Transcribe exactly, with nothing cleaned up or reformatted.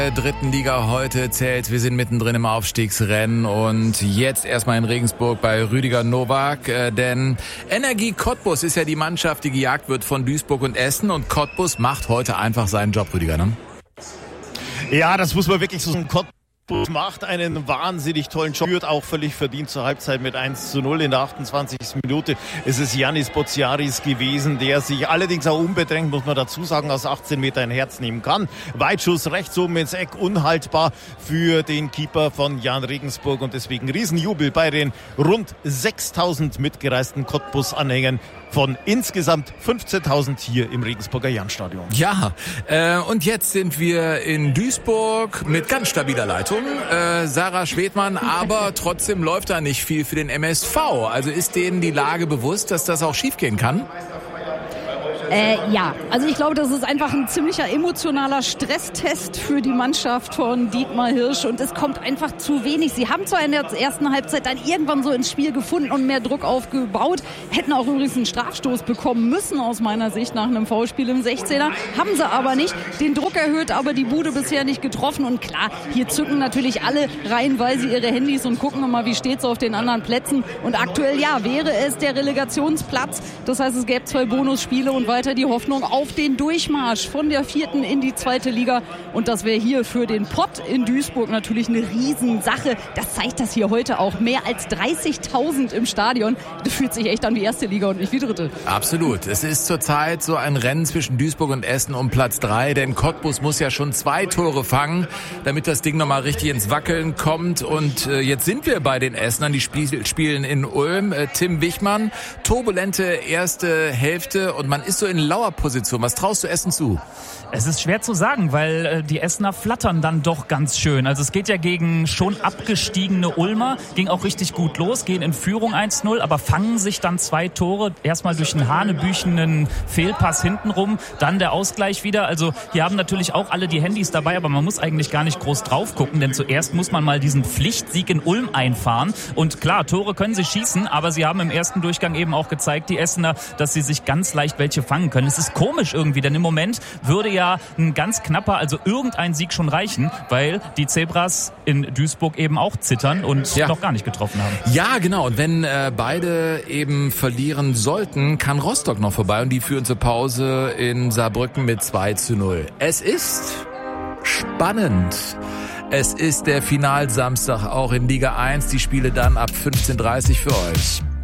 der dritten Liga heute zählt. Wir sind mittendrin im Aufstiegsrennen und jetzt erstmal in Regensburg bei Rüdiger Nowak, äh, denn Energie Cottbus ist ja die Mannschaft, die gejagt wird von Duisburg und Essen, und Cottbus macht heute einfach seinen Job, Rüdiger, ne? Ja, das muss man wirklich so sagen. Cottbus macht einen wahnsinnig tollen Job, führt auch völlig verdient zur Halbzeit mit eins zu null in der achtundzwanzigsten Minute. Es ist Yannis Botsiaris gewesen, der sich allerdings auch unbedrängt, muss man dazu sagen, aus achtzehn Meter ein Herz nehmen kann. Weitschuss rechts oben ins Eck, unhaltbar für den Keeper von Jan Regensburg, und deswegen Riesenjubel bei den rund sechstausend mitgereisten Cottbus-Anhängern von insgesamt fünfzehntausend hier im Regensburger Jahnstadion. Ja, äh, und jetzt sind wir in Duisburg mit ganz stabiler Leitung. Äh, Sarah Schwedmann, aber trotzdem läuft da nicht viel für den M S V. Also ist denen die Lage bewusst, dass das auch schiefgehen kann? Äh, ja, also ich glaube, das ist einfach ein ziemlicher emotionaler Stresstest für die Mannschaft von Dietmar Hirsch, und es kommt einfach zu wenig. Sie haben zwar in der ersten Halbzeit dann irgendwann so ins Spiel gefunden und mehr Druck aufgebaut, hätten auch übrigens einen Strafstoß bekommen müssen aus meiner Sicht nach einem Foulspiel im sechzehner, haben sie aber nicht. Den Druck erhöht, aber die Bude bisher nicht getroffen, und klar, hier zücken natürlich alle reihenweise ihre Handys und gucken mal, wie steht's auf den anderen Plätzen, und aktuell, ja, wäre es der Relegationsplatz, das heißt, es gäbe zwei Bonusspiele und weiter die Hoffnung auf den Durchmarsch von der vierten in die zweite Liga. Und das wäre hier für den Pott in Duisburg natürlich eine Riesensache. Das zeigt das hier heute auch. Mehr als dreißigtausend im Stadion. Das fühlt sich echt an wie erste Liga und nicht wie dritte. Absolut. Es ist zurzeit so ein Rennen zwischen Duisburg und Essen um Platz drei, denn Cottbus muss ja schon zwei Tore fangen, damit das Ding nochmal richtig ins Wackeln kommt. Und äh, jetzt sind wir bei den Essenern, die Spiel- spielen in Ulm. Äh, Tim Wichmann, turbulente erste Hälfte, und man ist so in Lauerposition. Was traust du Essen zu? Es ist schwer zu sagen, weil äh, die Essener flattern dann doch ganz schön. Also es geht ja gegen schon abgestiegene Ulmer, ging auch richtig gut los, gehen in Führung eins null, aber fangen sich dann zwei Tore, erstmal durch einen hanebüchenen Fehlpass hintenrum, dann der Ausgleich wieder. Also hier haben natürlich auch alle die Handys dabei, aber man muss eigentlich gar nicht groß drauf gucken, denn zuerst muss man mal diesen Pflichtsieg in Ulm einfahren. Und klar, Tore können sie schießen, aber sie haben im ersten Durchgang eben auch gezeigt, die Essener, dass sie sich ganz leicht welche fangen können. Es ist komisch irgendwie, denn im Moment würde ja ein ganz knapper, also irgendein Sieg schon reichen, weil die Zebras in Duisburg eben auch zittern und ja. noch gar nicht getroffen haben. Ja, genau. Und wenn äh, beide eben verlieren sollten, kann Rostock noch vorbei, und die führen zur Pause in Saarbrücken mit zwei zu null. Es ist spannend. Es ist der Finalsamstag auch in Liga eins. Die Spiele dann ab fünfzehn Uhr dreißig für euch.